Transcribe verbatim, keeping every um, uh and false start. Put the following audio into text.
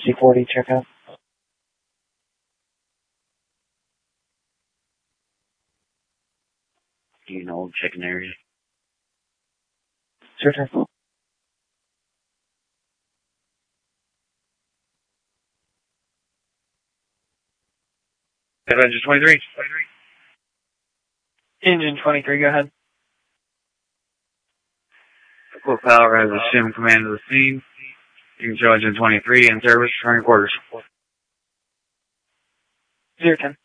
C forty, check out. Do you know checking area? Sure, sir. Engine twenty-three. Engine twenty-three, go ahead. Full power has assumed command of the scene. You can show engine twenty-three in service, running quarters. Zero ten.